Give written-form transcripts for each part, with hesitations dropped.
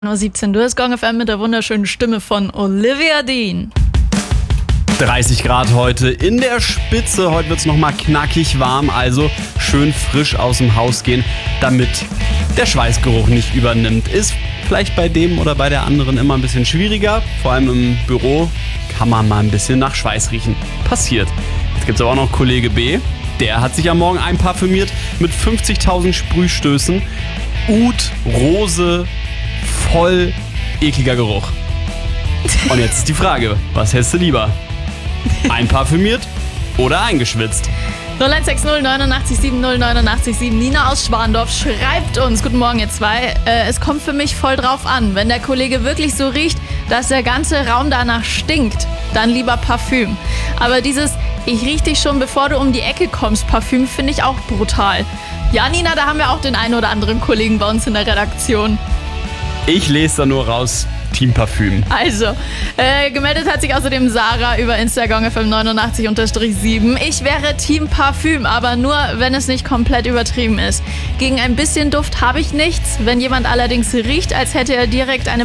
17. Du hast Gong FM mit der wunderschönen Stimme von Olivia Dean. 30 Grad heute in der Spitze. Heute wird es nochmal knackig warm, also schön frisch aus dem Haus gehen, damit der Schweißgeruch nicht übernimmt. Ist vielleicht bei dem oder bei der anderen immer ein bisschen schwieriger. Vor allem im Büro kann man mal ein bisschen nach Schweiß riechen. Passiert. Jetzt gibt es aber auch noch Kollege B. Der hat sich am Morgen einparfümiert mit 50.000 Sprühstößen. Oud, Rose, voll ekliger Geruch. Und jetzt ist die Frage, was hältst du lieber? Einparfümiert oder eingeschwitzt? 0160 89 70 89 7. Nina aus Schwandorf schreibt uns, guten Morgen ihr zwei, es kommt für mich voll drauf an. Wenn der Kollege wirklich so riecht, dass der ganze Raum danach stinkt, dann lieber Parfüm. Aber dieses, ich riech dich schon bevor du um die Ecke kommst, Parfüm finde ich auch brutal. Ja Nina, da haben wir auch den einen oder anderen Kollegen bei uns in der Redaktion. Ich lese da nur raus, Team Parfüm. Also, gemeldet hat sich außerdem Sarah über Instagram FM89_7. Ich wäre Team Parfüm, aber nur, wenn es nicht komplett übertrieben ist. Gegen ein bisschen Duft habe ich nichts. Wenn jemand allerdings riecht, als hätte er direkt in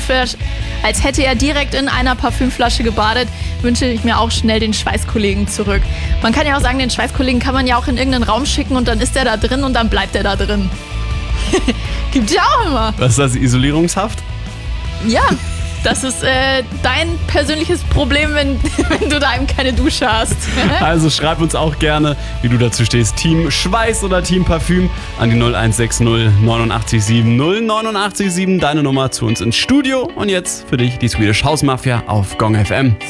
einer Parfümflasche gebadet, wünsche ich mir auch schnell den Schweißkollegen zurück. Man kann ja auch sagen, den Schweißkollegen kann man ja auch in irgendeinen Raum schicken und dann ist er da drin und dann bleibt er da drin. Gibt's ja auch immer. Was ist das, Isolierungshaft? Ja, das ist dein persönliches Problem, wenn du daheim keine Dusche hast. Also schreib uns auch gerne, wie du dazu stehst. Team Schweiß oder Team Parfüm an die 0160 89 70 89 7. Deine Nummer zu uns ins Studio. Und jetzt für dich die Swedish House Mafia auf Gong FM.